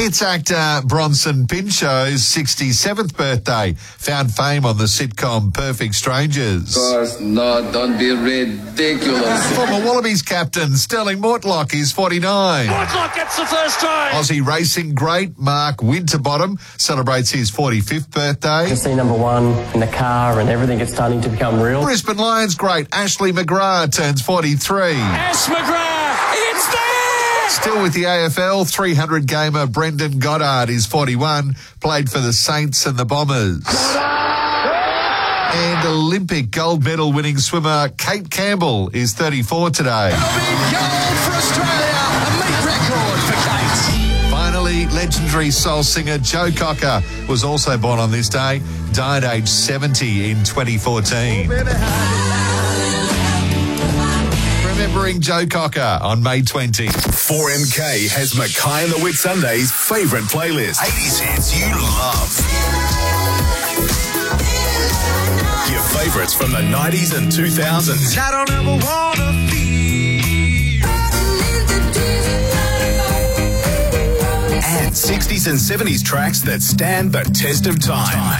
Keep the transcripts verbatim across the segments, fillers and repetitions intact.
It's actor Bronson Pinchot's sixty-seventh birthday. Found fame on the sitcom Perfect Strangers. Of course, no, don't be ridiculous. Former Wallabies captain Sterling Mortlock is forty-nine. Mortlock gets the first try. Aussie racing great Mark Winterbottom celebrates his forty-fifth birthday. You see number one in the car and everything is starting to become real. Brisbane Lions great Ashley McGrath turns forty-three. Ash McGrath, it's there! Still with the A F L, three hundred gamer Brendan Goddard is forty-one, played for the Saints and the Bombers. And Olympic gold medal winning swimmer Kate Campbell is thirty-four today. A big gold for Australia, a meat record for Kate. Finally, legendary soul singer Joe Cocker was also born on this day, died aged seventy in twenty fourteen. Remembering Joe Cocker on May twentieth. four M K has Mackay and the Whitsundays' favourite playlist. eighties hits you love. Your favourites from the nineties and two thousands. I don't ever wanna feel. And sixties and seventies tracks that stand the test of time.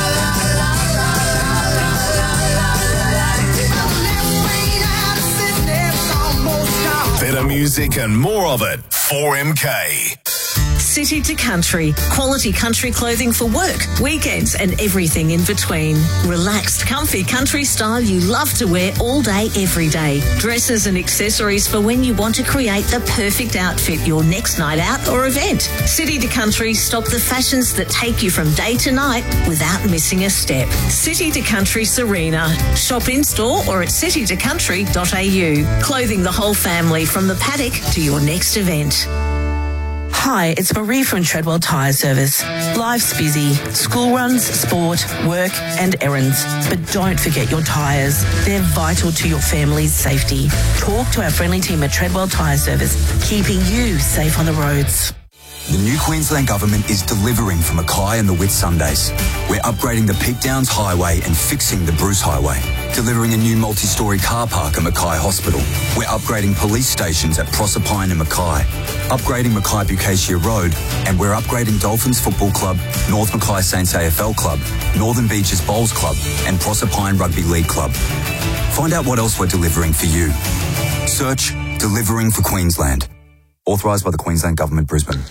Better music and more of it. four M K. City to Country. Quality country clothing for work, weekends and everything in between. Relaxed, comfy country style you love to wear all day, every day. Dresses and accessories for when you want to create the perfect outfit your next night out or event. City to Country stop the fashions that take you from day to night without missing a step. City to Country Serena. Shop in store or at city to country dot a u. Clothing the whole family from the paddock to your next event. Hi, it's Marie from Treadwell Tyre Service. Life's busy. School runs, sport, work and errands. But don't forget your tyres. They're vital to your family's safety. Talk to our friendly team at Treadwell Tyre Service, keeping you safe on the roads. The new Queensland Government is delivering for Mackay and the Whitsundays. We're upgrading the Peak Downs Highway and fixing the Bruce Highway. Delivering a new multi-storey car park at Mackay Hospital. We're upgrading police stations at Proserpine and Mackay. Upgrading Mackay Bucacia Road. And we're upgrading Dolphins Football Club, North Mackay Saints A F L Club, Northern Beaches Bowls Club and Proserpine Rugby League Club. Find out what else we're delivering for you. Search Delivering for Queensland. Authorised by the Queensland Government, Brisbane.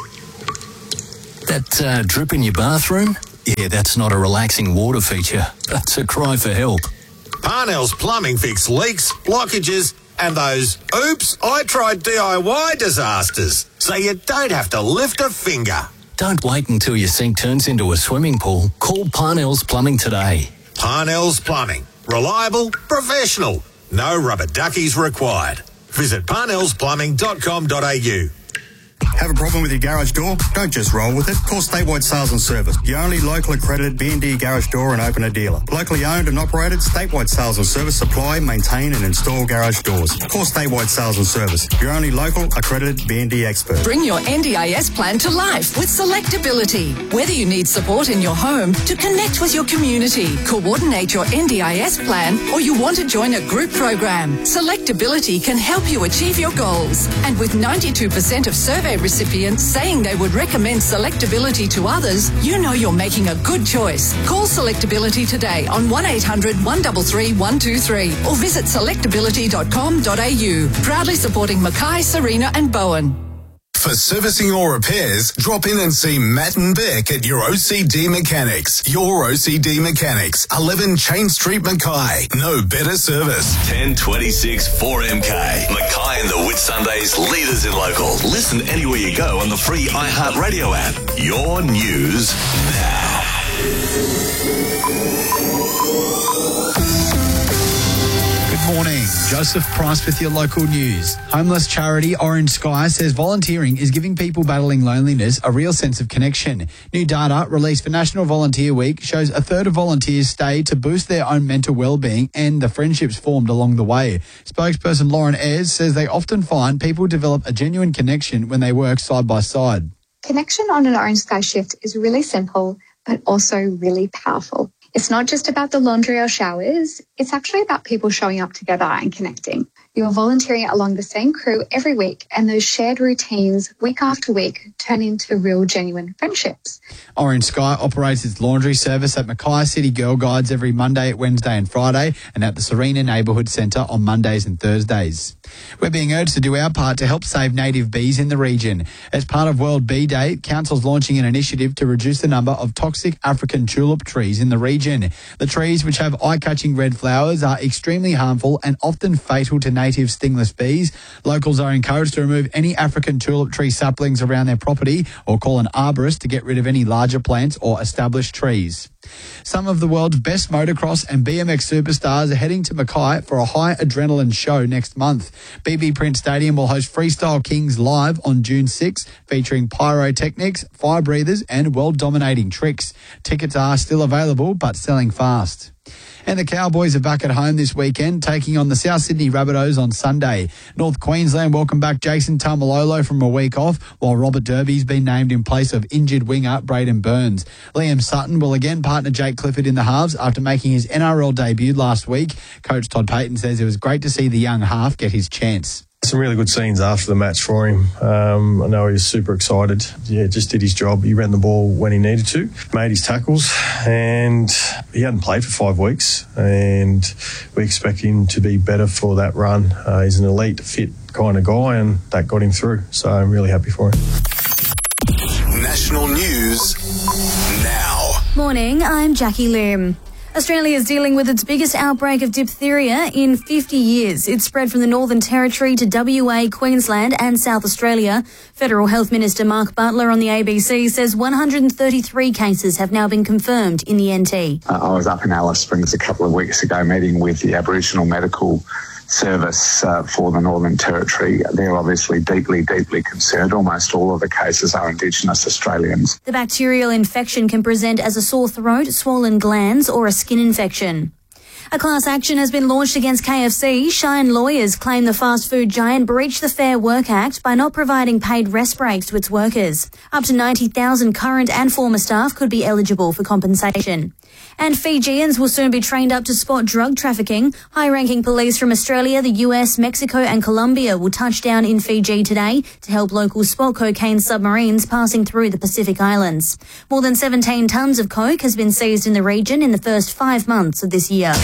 That uh, drip in your bathroom? Yeah, that's not a relaxing water feature. That's a cry for help. Parnell's Plumbing fix leaks, blockages, and those oops, I tried D I Y disasters. So you don't have to lift a finger. Don't wait until your sink turns into a swimming pool. Call Parnell's Plumbing today. Parnell's Plumbing. Reliable, professional. No rubber duckies required. Visit parnells plumbing dot com dot a u. Have a problem with your garage door? Don't just roll with it. Call Statewide Sales and Service, your only local accredited B and D garage door and opener dealer. Locally owned and operated, Statewide Sales and Service supply, maintain and install garage doors. Call Statewide Sales and Service, your only local accredited B and D expert. Bring your N D I S plan to life with Selectability. Whether you need support in your home to connect with your community, coordinate your N D I S plan, or you want to join a group program, Selectability can help you achieve your goals. And with ninety-two percent of survey recipients saying they would recommend Selectability to others, you know you're making a good choice. Call Selectability today on one eight hundred, one three three, one two three or visit selectability dot com dot a u. Proudly supporting Mackay, Serena and Bowen. For servicing or repairs, drop in and see Matt and Beck at your O C D Mechanics. Your O C D Mechanics, eleven Chain Street, Mackay. No better service. ten twenty-six four M K. Mackay and the Whitsundays, leaders in local. Listen anywhere you go on the free iHeartRadio app. Your news now. Good morning. Joseph Price with your local news. Homeless charity Orange Sky says volunteering is giving people battling loneliness a real sense of connection. New data released for National Volunteer Week shows a third of volunteers stay to boost their own mental well-being and the friendships formed along the way. Spokesperson Lauren Ayres says they often find people develop a genuine connection when they work side by side. Connection on an Orange Sky shift is really simple, but also really powerful. It's not just about the laundry or showers. It's actually about people showing up together and connecting. You're volunteering along the same crew every week, and those shared routines week after week turn into real, genuine friendships. Orange Sky operates its laundry service at Mackay City Girl Guides every Monday, Wednesday and Friday, and at the Serena Neighbourhood Centre on Mondays and Thursdays. We're being urged to do our part to help save native bees in the region. As part of World Bee Day, Council's launching an initiative to reduce the number of toxic African tulip trees in the region. The trees, which have eye-catching red flowers, are extremely harmful and often fatal to native stingless bees. Locals are encouraged to remove any African tulip tree saplings around their property or call an arborist to get rid of any larger plants or established trees. Some of the world's best motocross and B M X superstars are heading to Mackay for a high adrenaline show next month. B B Prince Stadium will host Freestyle Kings live on June sixth, featuring pyrotechnics, fire breathers and world-dominating tricks. Tickets are still available but selling fast. And the Cowboys are back at home this weekend, taking on the South Sydney Rabbitohs on Sunday. North Queensland welcome back Jason Taumalolo from a week off, while Robert Derby's been named in place of injured winger Braden Burns. Liam Sutton will again partner Jake Clifford in the halves after making his N R L debut last week. Coach Todd Payton says it was great to see the young half get his chance. Some really good scenes after the match for him. Um, I know he was super excited. Yeah, just did his job. He ran the ball when he needed to, made his tackles, and he hadn't played for five weeks. And we expect him to be better for that run. Uh, he's an elite, fit kind of guy, and that got him through. So I'm really happy for him. National news now. Morning, I'm Jackie Lim. Australia is dealing with its biggest outbreak of diphtheria in fifty years. It spread from the Northern Territory to W A, Queensland and South Australia. Federal Health Minister Mark Butler on the A B C says one hundred thirty-three cases have now been confirmed in the N T. Uh, I was up in Alice Springs a couple of weeks ago meeting with the Aboriginal Medical Service uh, for the Northern Territory. They're obviously deeply, deeply concerned. Almost all of the cases are Indigenous Australians. The bacterial infection can present as a sore throat, swollen glands or a skin infection. A class action has been launched against K F C. Shine lawyers claim the fast food giant breached the Fair Work Act by not providing paid rest breaks to its workers. Up to ninety thousand current and former staff could be eligible for compensation. And Fijians will soon be trained up to spot drug trafficking. High-ranking police from Australia, the U S, Mexico and Colombia will touch down in Fiji today to help locals spot cocaine submarines passing through the Pacific Islands. More than seventeen tonnes of coke has been seized in the region in the first five months of this year.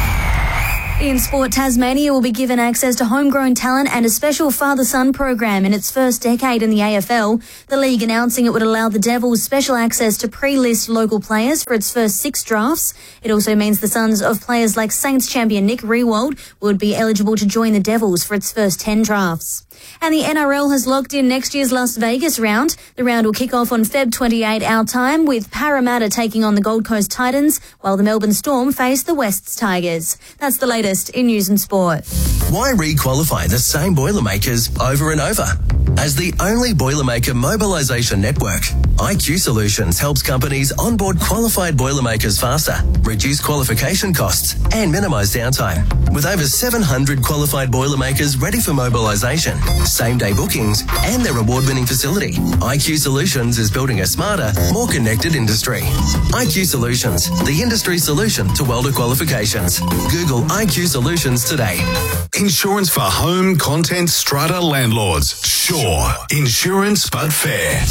In sport, Tasmania will be given access to homegrown talent and a special father-son program in its first decade in the A F L. The league announcing it would allow the Devils special access to pre-list local players for its first six drafts. It also means the sons of players like Saints champion Nick Riewoldt would be eligible to join the Devils for its first ten drafts. And the N R L has locked in next year's Las Vegas round. The round will kick off on February twenty-eighth our time, with Parramatta taking on the Gold Coast Titans, while the Melbourne Storm face the Wests Tigers. That's the latest in news and sport. Why re-qualify the same Boilermakers over and over? As the only Boilermaker mobilisation network, I Q Solutions helps companies onboard qualified Boilermakers faster, reduce qualification costs and minimise downtime. With over seven hundred qualified Boilermakers ready for mobilisation, same-day bookings and their award-winning facility, I Q Solutions is building a smarter, more connected industry. I Q Solutions, the industry solution to welder qualifications. Google I Q Solutions today. Insurance for home, content, strata landlords. Sure. Insurance but fair.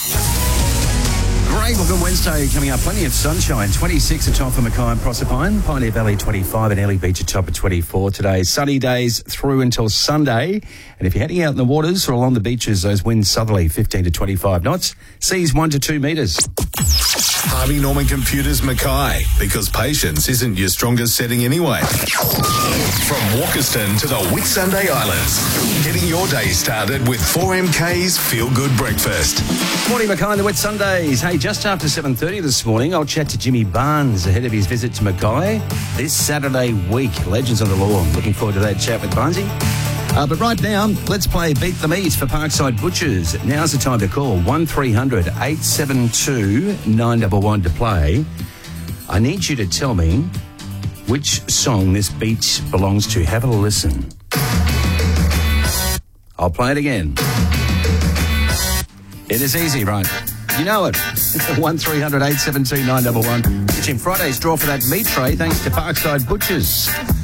Great, well, good Wednesday coming up. Plenty of sunshine. twenty-six at top for Mackay and Proserpine. Pioneer Valley twenty-five and Early Beach at top at twenty-four today. Sunny days through until Sunday. And if you're heading out in the waters or along the beaches, those winds southerly fifteen to twenty-five knots. Seas one to two metres. Harvey Norman Computers Mackay, because patience isn't your strongest setting anyway. From Walkerston to the Whitsunday Islands, getting your day started with four M K's Feel Good Breakfast. Morning, Mackay and the Wet Sundays. Hey, just after seven thirty this morning, I'll chat to Jimmy Barnes ahead of his visit to Mackay this Saturday week. Legends on the Lawn. Looking forward to that chat with Barnesy. Uh, but right now, let's play Beat the Meat for Parkside Butchers. Now's the time to call one three hundred eight seven two nine one one to play. I need you to tell me which song this beat belongs to. Have a listen. I'll play it again. It is easy, right? You know it. one three hundred eight seven two nine one one. It's in Friday's draw for that meat tray thanks to Parkside Butchers.